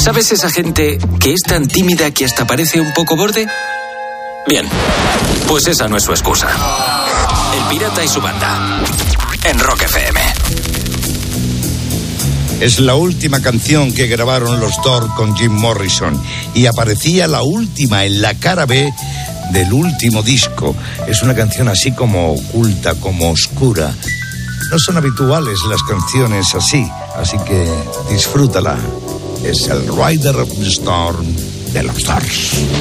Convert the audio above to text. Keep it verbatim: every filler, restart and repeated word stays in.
¿Sabes esa gente que es tan tímida que hasta parece un poco borde? Bien, pues esa no es su excusa. El Pirata y su banda, en Rock F M. Es la última canción que grabaron los Doors con Jim Morrison y aparecía la última en la cara B del último disco. Es una canción así como oculta, como oscura. No son habituales las canciones así, así que disfrútala. Es el Rider of the Storm de los Doors.